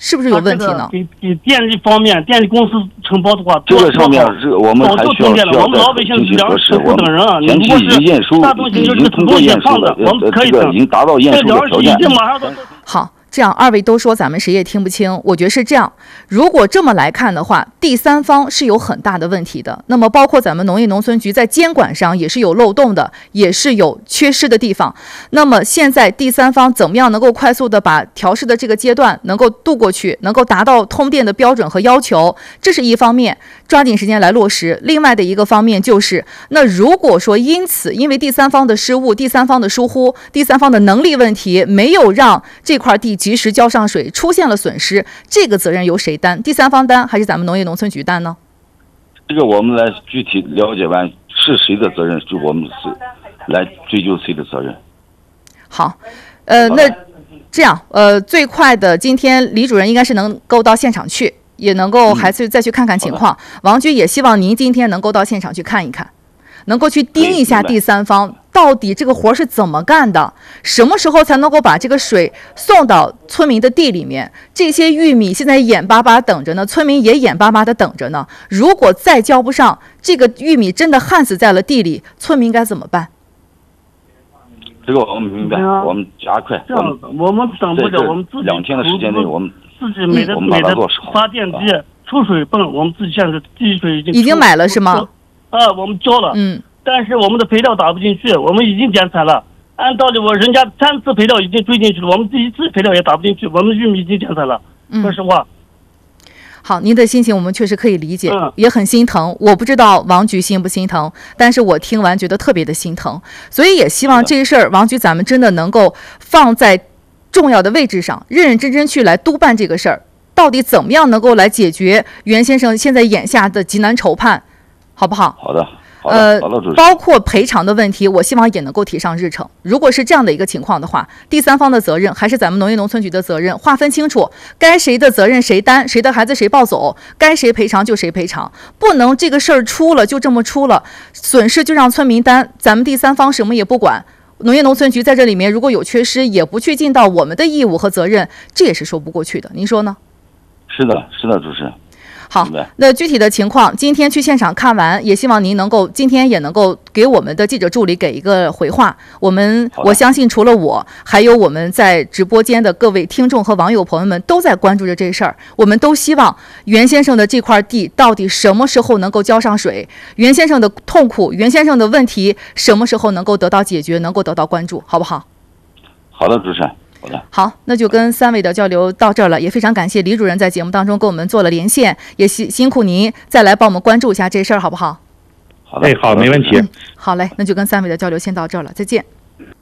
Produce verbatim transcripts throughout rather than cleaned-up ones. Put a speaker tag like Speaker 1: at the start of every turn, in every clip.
Speaker 1: 是不是有问题呢？
Speaker 2: 给给电力方面，电力公司承包的话，
Speaker 3: 这个上面是我们还需要需要
Speaker 2: 我们老百姓粮食不等人啊。
Speaker 3: 前期已经验收，已经通过验收的，
Speaker 2: 我们可以
Speaker 3: 这个已经达到验收的条件。
Speaker 1: 好。这样二位都说咱们谁也听不清，我觉得是这样。如果这么来看的话，第三方是有很大的问题的。那么包括咱们农业农村局在监管上也是有漏洞的，也是有缺失的地方。那么现在第三方怎么样能够快速的把调试的这个阶段能够度过去，能够达到通电的标准和要求，这是一方面，抓紧时间来落实。另外的一个方面就是，那如果说因此因为第三方的失误、第三方的疏忽、第三方的能力问题，没有让这块地及时交上水，出现了损失，这个责任由谁担？第三方担还是咱们农业农村局担呢？
Speaker 3: 这个我们来具体了解完是谁的责任，就我们是来追究谁的责任。
Speaker 1: 好，呃，那这样，呃，最快的今天李主任应该是能够到现场去，也能够还是再去看看情况。嗯、王局也希望您今天能够到现场去看一看，能够去盯一下第三方。到底这个活是怎么干的？什么时候才能够把这个水送到村民的地里面？这些玉米现在眼巴巴等着呢，村民也眼巴巴的等着呢。如果再交不上，这个玉米真的旱死在了地里，村民该怎么办？
Speaker 3: 这个我们明白，啊、我们加快。
Speaker 2: 这样，我们等不了，我们自己
Speaker 3: 两天的时间内，我们
Speaker 2: 自己每的每的发电机、抽水泵，我们自己现在积水已经
Speaker 1: 已经买了是吗？
Speaker 2: 啊，我们交了。嗯。但是我们的肥料打不进去，我们已经减产了。按道理我人家三次肥料已经追进去了，我们第一次肥料也打不进去，我们玉米已经减产了。嗯、说实话。
Speaker 1: 好，您的心情我们确实可以理解，嗯、也很心疼。我不知道王局心不心疼，但是我听完觉得特别的心疼，所以也希望这事儿王局咱们真的能够放在重要的位置上，认认真真去来督办这个事儿，到底怎么样能够来解决袁先生现在眼下的急难愁盼，好不好？
Speaker 3: 好的。
Speaker 1: 呃，包括赔偿的问题，我希望也能够提上日程。如果是这样的一个情况的话，第三方的责任还是咱们农业农村局的责任，划分清楚，该谁的责任谁担，谁的孩子谁抱走，该谁赔偿就谁赔偿，不能这个事儿出了就这么出了，损失就让村民担，咱们第三方什么也不管。农业农村局在这里面如果有缺失，也不去尽到我们的义务和责任，这也是说不过去的。您说呢？
Speaker 3: 是的，是的，主持人。
Speaker 1: 好，那具体的情况今天去现场看完，也希望您能够今天也能够给我们的记者助理给一个回话。我们我相信除了我，还有我们在直播间的各位听众和网友朋友们都在关注着这事儿。我们都希望袁先生的这块地到底什么时候能够交上水，袁先生的痛苦，袁先生的问题什么时候能够得到解决，能够得到关注，好不好？
Speaker 3: 好的，主持人。
Speaker 1: 好，那就跟三位的交流到这儿了，也非常感谢李主任在节目当中跟我们做了连线，也辛辛苦您再来帮我们关注一下这事儿，好不好？
Speaker 3: 好的，
Speaker 4: 哎，好，没问题、
Speaker 1: 嗯。好嘞，那就跟三位的交流先到这儿了，再见。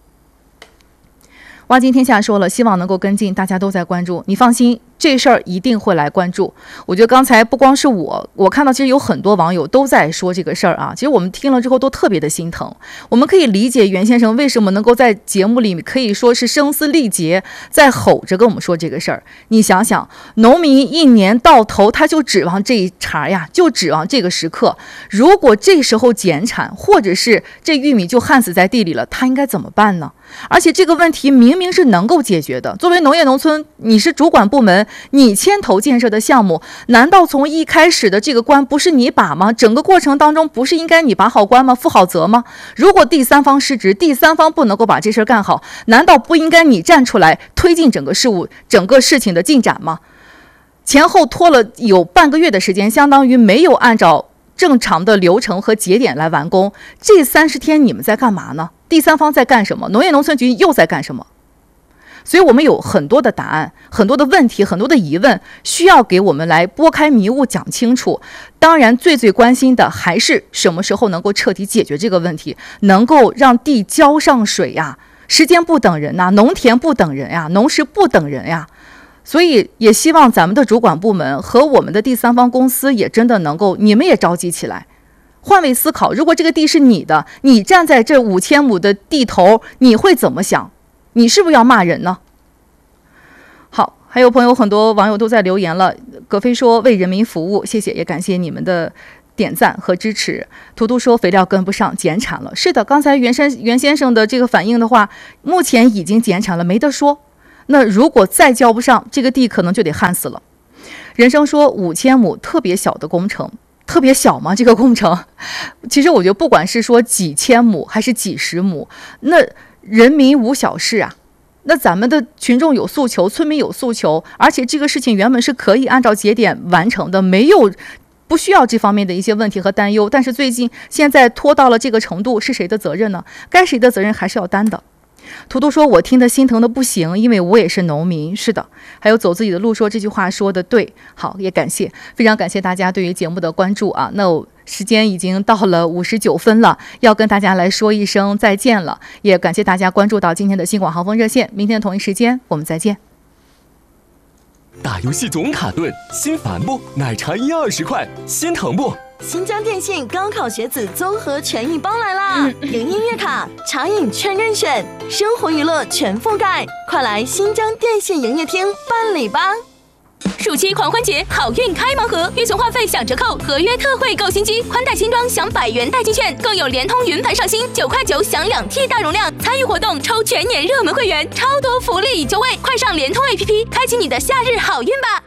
Speaker 1: 挖金天下说了，希望能够跟进，大家都在关注，你放心，这事儿一定会来关注。我觉得刚才不光是我，我看到其实有很多网友都在说这个事儿啊。其实我们听了之后都特别的心疼。我们可以理解袁先生为什么能够在节目里可以说是声嘶力竭，在吼着跟我们说这个事儿。你想想，农民一年到头他就指望这一茬呀，就指望这个时刻。如果这时候减产，或者是这玉米就旱死在地里了，他应该怎么办呢？而且这个问题明明是能够解决的。作为农业农村，你是主管部门，你牵头建设的项目，难道从一开始的这个关不是你把吗？整个过程当中不是应该你把好关吗？负好责吗？如果第三方失职，第三方不能够把这事干好，难道不应该你站出来推进整个事务、整个事情的进展吗？前后拖了有半个月的时间，相当于没有按照正常的流程和节点来完工。这三十天你们在干嘛呢？第三方在干什么？农业农村局又在干什么？所以我们有很多的答案，很多的问题，很多的疑问，需要给我们来拨开迷雾讲清楚。当然最最关心的还是什么时候能够彻底解决这个问题，能够让地交上水呀。时间不等人呐，农田不等人呀，农时不等人呀。所以也希望咱们的主管部门和我们的第三方公司也真的能够，你们也着急起来，换位思考。如果这个地是你的，你站在这五千亩的地头，你会怎么想？你是不是要骂人呢？好，还有朋友，很多网友都在留言了。葛飞说为人民服务，谢谢，也感谢你们的点赞和支持。图图说肥料跟不上，减产了。是的，刚才袁先袁先生的这个反应的话，目前已经减产了，没得说。 那如果再交不上，这个地可能就得旱死了。人生说五千亩特别小的工程，特别小吗？这个工程，其实我觉得不管是说几千亩还是几十亩，那人民无小事啊。那咱们的群众有诉求，村民有诉求，而且这个事情原本是可以按照节点完成的，没有不需要这方面的一些问题和担忧。但是最近现在拖到了这个程度，是谁的责任呢？该谁的责任还是要担的。图图说，我听得心疼的不行，因为我也是农民。是的，还有走自己的路说这句话说的对。好，也感谢，非常感谢大家对于节目的关注啊。那我时间已经到了五十九分了，要跟大家来说一声再见了。也感谢大家关注到今天的新广航风热线，明天的同一时间我们再见。
Speaker 4: 打游戏总卡顿，心烦不？奶茶一二十块，心疼不？
Speaker 5: 新疆电信高考学子综合权益包来啦！有、嗯、音乐卡、茶饮全任选，生活娱乐全覆盖，快来新疆电信营业厅办理吧！
Speaker 6: 暑期狂欢节好运开盲盒，月存话费享折扣，合约特惠购新机，宽带新装享百元代金券，更有联通云盘上新，九块九享两 T 大容量，参与活动抽全年热门会员，超多福利已就位，快上联通 A P P， 开启你的夏日好运吧！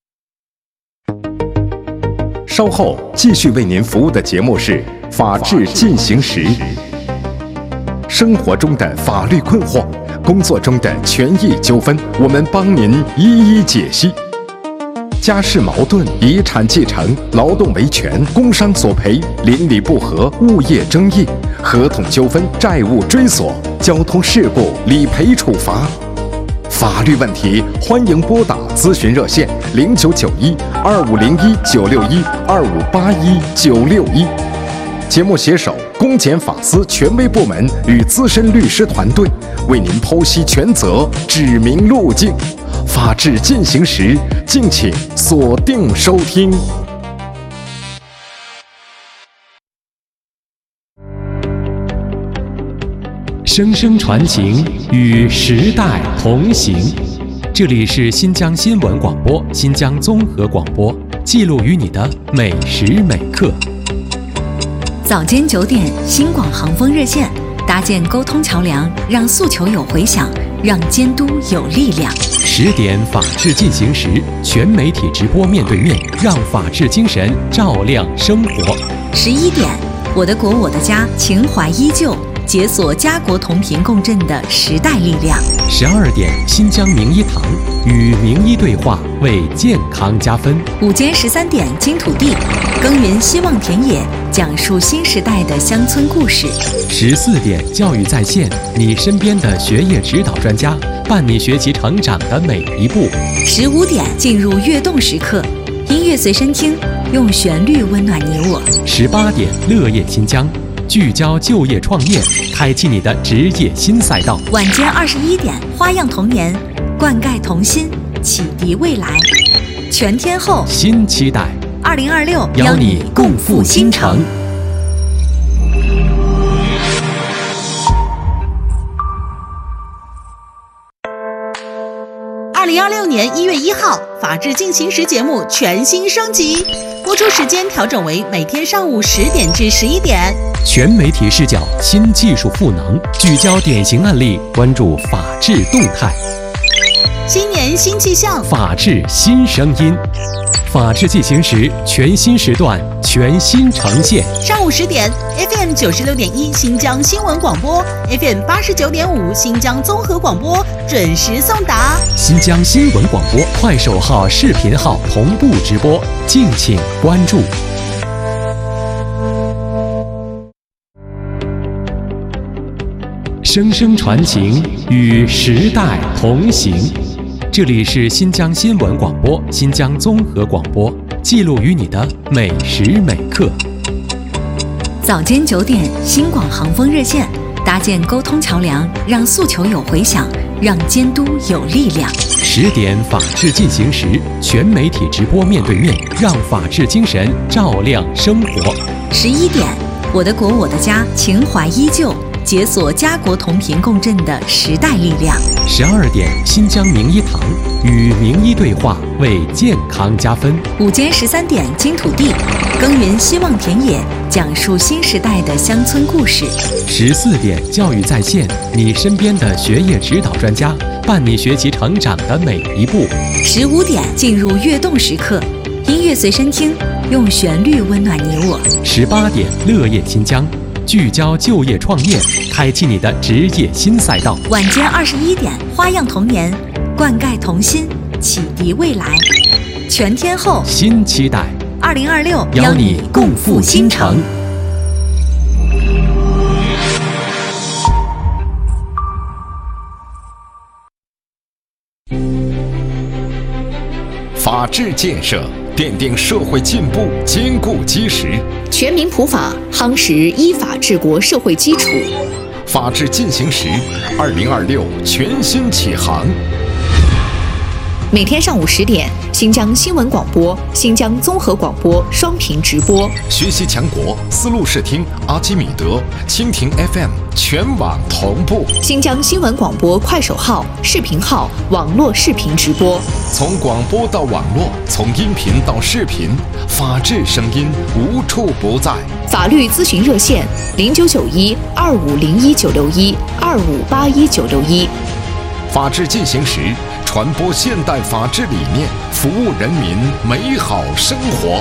Speaker 7: 稍后继续为您服务的节目是《法治进行时》，生活中的法律困惑，工作中的权益纠纷，我们帮您一一解析。家事矛盾、遗产继承、劳动维权、工伤索赔、邻里不和、物业争议、合同纠纷、债务追索、交通事故理赔处罚。法律问题，欢迎拨打咨询热线零九九一二五零一九六一二五八一九六一。节目携手公检法司权威部门与资深律师团队，为您剖析权责，指明路径。法治进行时，敬请锁定收听。
Speaker 8: 声声传情，与时代同行。这里是新疆新闻广播、新疆综合广播，记录与你的每时每刻。
Speaker 9: 早间九点，新广航风热线，搭建沟通桥梁，让诉求有回响，让监督有力量。
Speaker 8: 十点，法治进行时，全媒体直播面对面，让法治精神照亮生活。
Speaker 9: 十一点，我的国我的家，情怀依旧，解锁家国同频共振的时代力量。
Speaker 8: 十二点，新疆名医堂，与名医对话，为健康加分。
Speaker 9: 午间十三点，金土地，耕耘希望田野，讲述新时代的乡村故事。
Speaker 8: 十四点，教育在线，你身边的学业指导专家，伴你学习成长的每一步。
Speaker 9: 十五点，进入跃动时刻，音乐随身听，用旋律温暖你我。
Speaker 8: 十八点，乐业新疆，聚焦就业创业，开启你的职业新赛道。
Speaker 9: 晚间二十一点，花样童年，灌溉童心，启迪未来。全天候
Speaker 8: 新期待，
Speaker 9: 二零二六
Speaker 8: 邀你共赴新城。
Speaker 10: 二零二六年一月一号，《法治进行时》节目全新升级，播出时间调整为每天上午十点至十一点。
Speaker 8: 全媒体视角，新技术赋能，聚焦典型案例，关注法治动态。
Speaker 10: 新年新气象，
Speaker 8: 法治新声音。法治进行时全新时段全新呈现。
Speaker 10: 上午十点 F M 九十六点一新疆新闻广播 ，F M 八十九点五新疆综合广播准时送达。
Speaker 8: 新疆新闻广播快手号、视频号同步直播，敬请关注。声声传情，与时代同行。这里是新疆新闻广播、新疆综合广播，记录与你的每时每刻。
Speaker 9: 早间九点，新广航风热线，搭建沟通桥梁，让诉求有回响，让监督有力量。
Speaker 8: 十点，法治进行时，全媒体直播面对面，让法治精神照亮生活。
Speaker 9: 十一点，我的国我的家，情怀依旧，解锁家国同频共振的时代力量。
Speaker 8: 十二点，新疆名医堂，与名医对话，为健康加分。
Speaker 9: 午间十三点，金土地，耕耘希望田野，讲述新时代的乡村故事。
Speaker 8: 十四点，教育在线，你身边的学业指导专家， 伴你学习成长的每一步。
Speaker 9: 十五点进入悦动时刻，音乐随身听，用旋律温暖你我。
Speaker 8: 十八点乐业新疆，聚焦就业创业，开启你的职业新赛道。
Speaker 9: 晚间二十一点，花样童年，灌溉童心，启迪未来。全天候
Speaker 8: 新期待，
Speaker 9: 二零二六
Speaker 8: 邀你共赴新城。
Speaker 7: 法治建设奠定社会进步坚固基石，
Speaker 11: 全民普法夯实依法治国社会基础。
Speaker 7: 法治进行时，二零二六全新启航。
Speaker 11: 每天上午十点，新疆新闻广播、新疆综合广播双频直播。
Speaker 7: 学习强国思路视听、阿基米德、蜻蜓 F M 全网同步。
Speaker 11: 新疆新闻广播快手号、视频号网络视频直播。
Speaker 7: 从广播到网络，从音频到视频，法治声音无处不在。
Speaker 11: 法律咨询热线：零九九一二五零一九六一二五八一九六一。
Speaker 7: 法治进行时，传播现代法治理念，服务人民美好生活。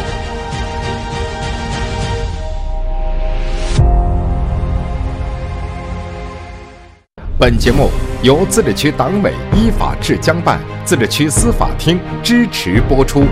Speaker 7: 本节目由自治区党委依法治疆办、自治区司法厅支持播出。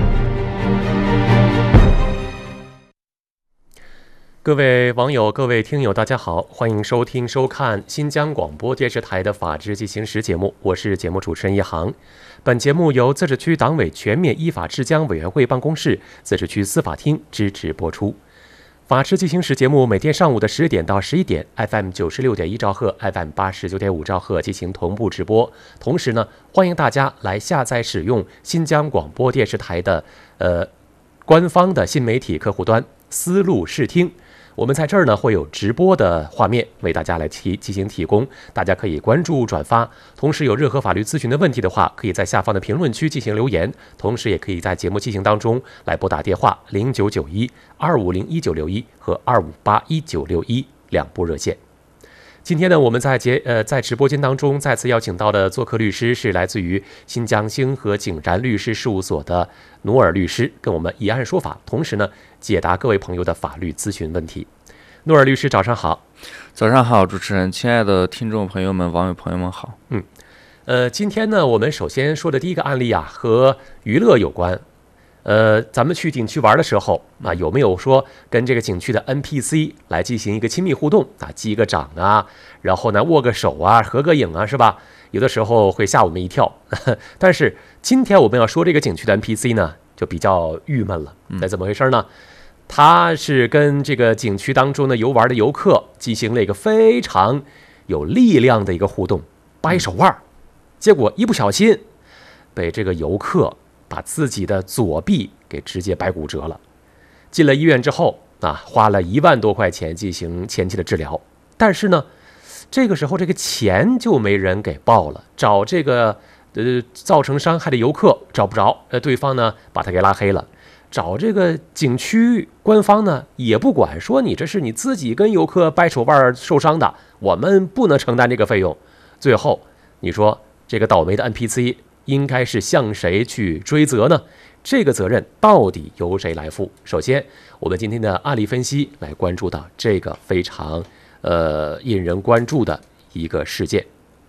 Speaker 12: 各位网友、各位听友，大家好，欢迎收听、收看新疆广播电视台的《法治进行时》节目，我是节目主持人一航。本节目由自治区党委全面依法治疆委员会办公室、自治区司法厅支持播出。《法治进行时》节目每天上午的十点到十一点 ，F M 九十六点一兆赫、F M 八十九点五兆赫进行同步直播。同时呢，欢迎大家来下载使用新疆广播电视台的呃官方的新媒体客户端思路视听。我们在这儿呢会有直播的画面为大家来提进行提供，大家可以关注转发。同时有任何法律咨询的问题的话，可以在下方的评论区进行留言，同时也可以在节目进行当中来拨打电话零九九一二五零一九六一和二五八一九六一两部热线。今天呢，我们在节呃在直播间当中再次邀请到的做客律师是来自于新疆星河景然律师事务所的努尔律师，跟我们以案说法，同时呢解答各位朋友的法律咨询问题。努尔律师，早上好。
Speaker 13: 早上好，主持人，亲爱的听众朋友们、网友朋友们好。
Speaker 12: 嗯，呃，今天呢，我们首先说的第一个案例啊，和娱乐有关。呃，咱们去景区玩的时候啊，有没有说跟这个景区的 N P C 来进行一个亲密互动啊，击个掌啊，然后呢握个手啊，合个影啊，是吧？有的时候会吓我们一跳。但是今天我们要说这个景区的 N P C 呢，就比较郁闷了。那怎么回事呢？他是跟这个景区当中的游玩的游客进行了一个非常有力量的一个互动，掰手腕，结果一不小心被这个游客把自己的左臂给直接掰骨折了。进了医院之后啊，花了一万多块钱进行前期的治疗，但是呢，这个时候这个钱就没人给报了，找这个呃造成伤害的游客找不着，呃对方呢把他给拉黑了。找这个景区官方呢也不管，说你这是你自己跟游客掰手腕受伤的，我们不能承担这个费用。最后你说这个倒霉的 N P C 应该是向谁去追责呢？这个责任到底由谁来负？首先我们今天的案例分析来关注到这个非常呃引人关注的一个事件。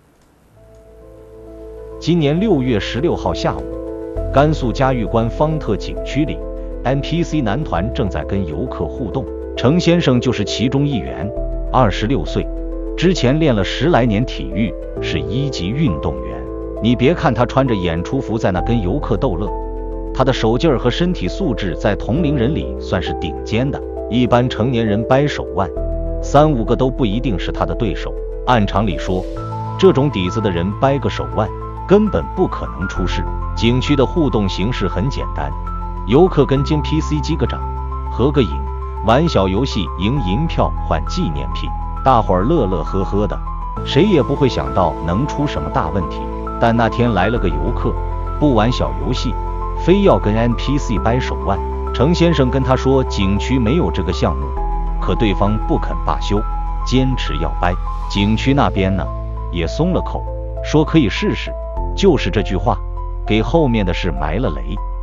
Speaker 14: 今年六月十六号下午，甘肃嘉峪关方特景区里N P C 男团正在跟游客互动，程先生就是其中一员，二十六岁，之前练了十来年体育，是一级运动员。你别看他穿着演出服在那跟游客逗乐，他的手劲儿和身体素质在同龄人里算是顶尖的。一般成年人掰手腕，三五个都不一定是他的对手。按常理说，这种底子的人掰个手腕，根本不可能出事。景区的互动形式很简单。游客跟 N P C 击个掌，合个影，玩小游戏，赢银票换纪念品，大伙儿乐乐呵呵的，谁也不会想到能出什么大问题。但那天来了个游客，不玩小游戏，非要跟 N P C 掰手腕。程先生跟他说景区没有这个项目，可对方不肯罢休，坚持要掰。景区那边呢也松了口，说可以试试， 就是这句话，给后面的事埋了雷。